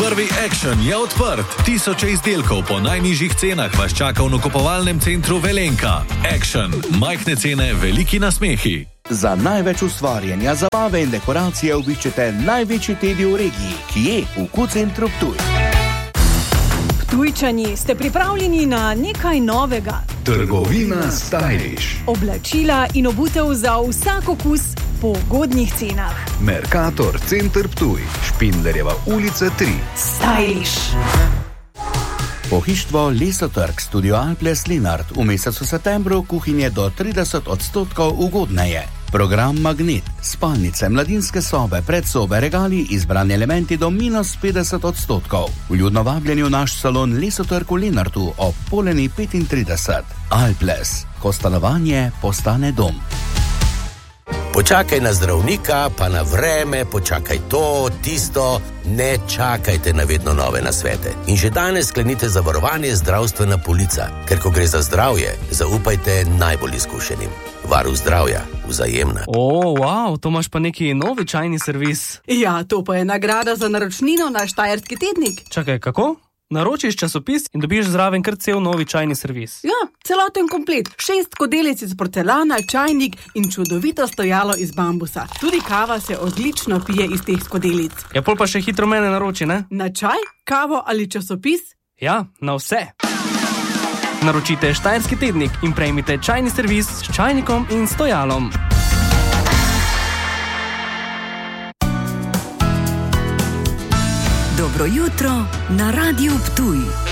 Prvi Action je odprt. Tisoče izdelkov po najnižjih cenah vas čaka v nakupovalnem centru Velenka. Action. Majhne cene, veliki nasmehi. Za največ ustvarjanja, zabave in dekoracije obiščete največji Tedi v regiji, ki je v Q-centru Ptuj. Ptujčani, ste pripravljeni na nekaj novega? Trgovina Stylish. Oblačila in obutev za vsak okus po ugodnih cenah. Mercator Center Ptuj, Špindlerjeva ulica 3. Stylish. Pohištvo Lesotrg Studio Alples Lenart v mesecu septembru kuhinje do 30% ugodneje. Program Magnet, spalnice, mladinske sobe, predsobe, regali, izbrani elementi do -50%. Vljudno vabljeni v naš salon Lesotrg v Lenartu ob Poleni 35. Alples, ko stanovanje postane dom. Počakaj na zdravnika, pa na vreme, počakaj to, tisto, ne čakajte na vedno nove nasvete. In že danes sklenite zavarovanje zdravstvena polica, ker ko gre za zdravje, zaupajte najbolj izkušenim. Varuh zdravja, Vzajemna. Wow, to imaš pa neki novi čajni servis. Ja, to pa je nagrada za naročnino na Štajerski tednik. Čakaj, kako? Naročiš časopis in dobiš zraven kar cel novi čajni servis. Ja, celoten komplet. 6 skodelic iz porcelana, čajnik in čudovito stojalo iz bambusa. Tudi kava se odlično pije iz teh skodelic. Ja, pol pa še hitro mene naroči, ne? Na čaj, kavo ali časopis? Ja, na vse. Naročite Štajerski tednik in prejmite čajni servis s čajnikom in stojalom. Dobro jutro na Radiu Ptuj.